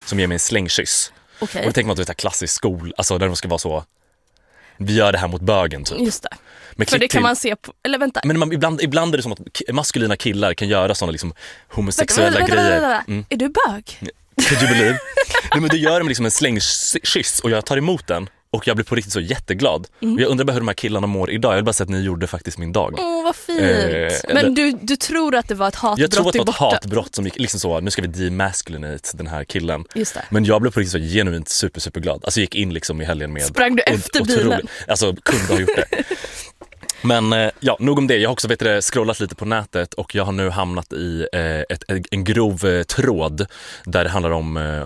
som ger mig en slängkyss. Okej. Och då tänker man att det är klassisk skol, alltså där de ska vara så, vi gör det här mot bögen typ. Just det. Men För det kan man se på, eller vänta. Men ibland är det som att maskulina killar kan göra såna liksom homosexuella grejer. Vänta. Är du bög? Could you believe? Nej, men du gör med liksom en slängkyss och jag tar emot den. Och jag blir på riktigt så jätteglad. Och jag undrar bara hur de här killarna mår idag. Jag vill bara säga att ni gjorde faktiskt min dag. Vad fint. Men du tror att det var ett hatbrott? Jag tror att det var ett hatbrott som gick liksom så, nu ska vi demasculinate den här killen. Just det. Men jag blev på riktigt så genuint superglad. Alltså jag gick in liksom i helgen med... Sprang du efter bilen? Alltså kunde ha gjort det. Men ja, nog om det. Jag har också scrollat lite på nätet och jag har nu hamnat i en grov tråd där det handlar om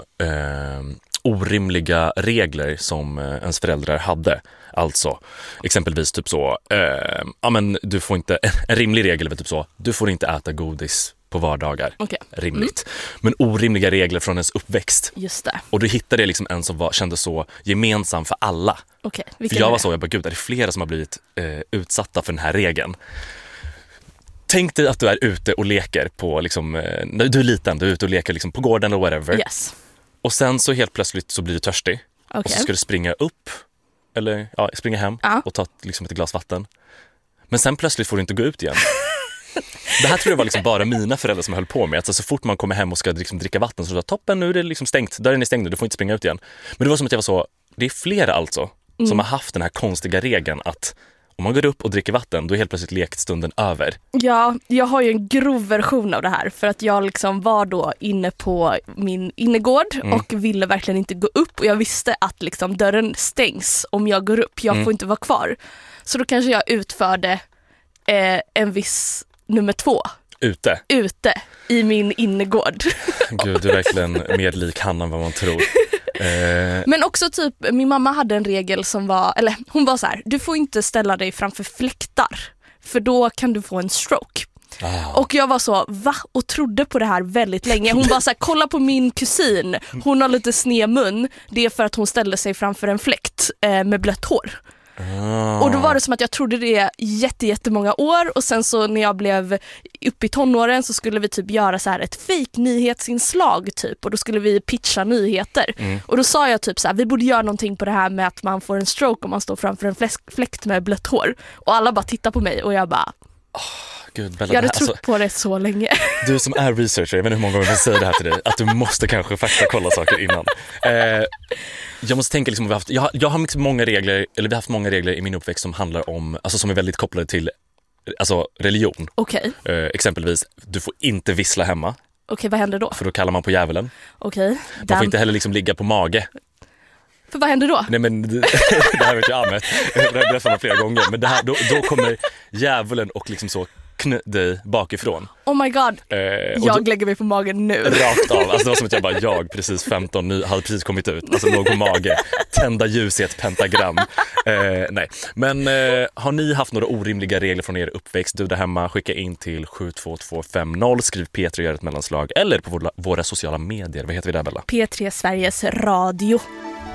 orimliga regler som ens föräldrar hade. Alltså exempelvis typ så ja men du får inte, en rimlig regel är typ så, du får inte äta godis på vardagar. Okay. Rimligt. Men orimliga regler från ens uppväxt. Just det. Och du hittade liksom en som kändes så gemensam för alla. Okay. För jag var så, jag bara gud, är det flera som har blivit utsatta för den här regeln? Tänk dig att du är ute och leker på liksom, när du är liten, du är ute och leker liksom på gården eller whatever. Yes. Och sen så helt plötsligt så blir du törstig. Okay. Och så ska du springa upp eller springa hem och ta liksom ett glas vatten. Men sen plötsligt får du inte gå ut igen. Det här tror jag var liksom bara mina föräldrar som höll på med. Alltså så fort man kommer hem och ska liksom dricka vatten så toppen, nu är det liksom stängt. Dörren är stängd, du får inte springa ut igen. Men det var som att jag var så, det är flera alltså som har haft den här konstiga regeln att om man går upp och dricker vatten, då är helt plötsligt lekstunden över. Ja, jag har ju en grov version av det här. För att jag liksom var då inne på min innergård och ville verkligen inte gå upp. Och jag visste att liksom dörren stängs om jag går upp. Jag får inte vara kvar. Så då kanske jag utförde en viss nummer 2. Ute i min innergård. Gud, du är verkligen mer lik Hanna än vad man tror. Men också typ, min mamma hade en regel som var, eller hon var så här, du får inte ställa dig framför fläktar för då kan du få en stroke. Och jag var så, va? Och trodde på det här väldigt länge. Hon bara så här, kolla på min kusin, hon har lite sned mun, det är för att hon ställde sig framför en fläkt med blött hår. Och då var det som att jag trodde det jättemånga år. Och sen så när jag blev uppe i tonåren så skulle vi typ göra så här ett fake nyhetsinslag typ. Och då skulle vi pitcha nyheter. Och då sa jag typ så här, vi borde göra någonting på det här med att man får en stroke om man står framför en fläkt med blött hår. Och alla bara tittar på mig och jag bara Gud, Bella, jag hade trott på det så länge. Du som är researcher, jag vet inte hur många gånger jag säger det här till dig, att du måste kanske faktakolla saker innan. Jag måste tänka liksom, jag har liksom många regler, eller vi har haft många regler i min uppväxt som handlar om, alltså som är väldigt kopplade till alltså religion. Okej. Exempelvis, du får inte vissla hemma. Okej, vad händer då? För då kallar man på djävulen. Okej. Man får inte heller liksom ligga på mage. För vad händer då? Nej men det här vet jag Ahmed. Det har jag berättat flera gånger. Men det här, då kommer djävulen och liksom så dig bakifrån. Oh my god, jag lägger mig på magen nu. Rakt av, alltså det var som att jag precis 15 nu, hade precis kommit ut. Alltså låg på mage, tända ljus i ett pentagram. Nej, men har ni haft några orimliga regler från er uppväxt? Du där hemma, skicka in till 72250, skriv P3 och gör ett mellanslag. Eller på våra sociala medier, vad heter vi där Bella? P3 Sveriges Radio.